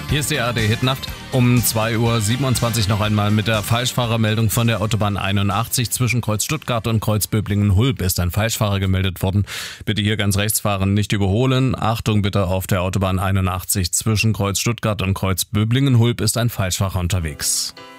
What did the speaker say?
Hier ist die ARD-Hitnacht. Um 2:27 Uhr noch einmal mit der Falschfahrermeldung von der Autobahn 81 zwischen Kreuz Stuttgart und Kreuz Böblingen-Hulb ist ein Falschfahrer gemeldet worden. Bitte hier ganz rechts fahren, nicht überholen. Achtung bitte, auf der Autobahn 81 zwischen Kreuz Stuttgart und Kreuz Böblingen-Hulb ist ein Falschfahrer unterwegs.